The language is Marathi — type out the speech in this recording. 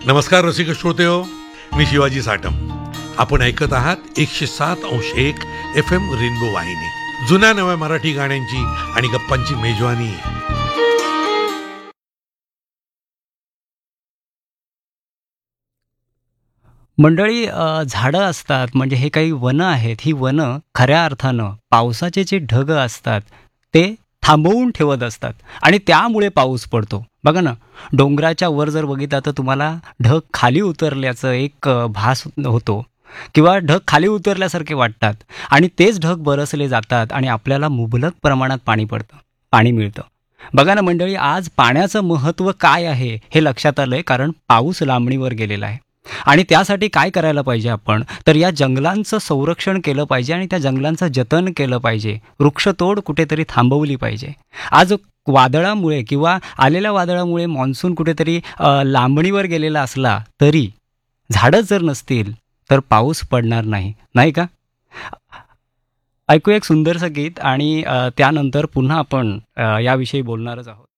नमस्कार रसिक श्रोतेहो, मी शिवाजी साटम. आपण ऐकत आहात 107.1 FM रेनबो वाहिनी. जुन्या नव्या मराठी गाण्यांची आणि गप्पांची मेजवानी. मंडळी, झाडं असतात म्हणजे हे काही वनं आहेत. ही वनं खऱ्या अर्थानं पावसाचे जे ढग असतात ते थांबवून ठेवत असतात आणि त्यामुळे पाऊस पडतो. बघा ना, डोंगराच्या वर जर बघितलं तर तुम्हाला ढग खाली उतरल्याचं एक भास होतो किंवा ढग खाली उतरल्यासारखे वाटतात आणि तेच ढग बरसले जातात आणि आपल्याला मुबलक प्रमाणात पाणी मिळतं. बघा ना मंडळी, आज पाण्याचं महत्त्व काय आहे हे लक्षात आलंय, कारण पाऊस लांबणीवर गेलेला आहे. आणि त्यासाठी काय करायला पाहिजे आपण, तर या जंगलांचं संरक्षण केलं पाहिजे आणि त्या जंगलांचं जतन केलं पाहिजे. वृक्षतोड कुठेतरी थांबवली पाहिजे. आज वादळामुळे किंवा आलेल्या वादळामुळे मान्सून कुठेतरी लांबणीवर गेलेला असला तरी झाडं जर नसतील तर पाऊस पडणार नाही, नाही का? ऐकूया एक सुंदरसं गीत आणि त्यानंतर पुन्हा आपण याविषयी बोलणारच आहोत.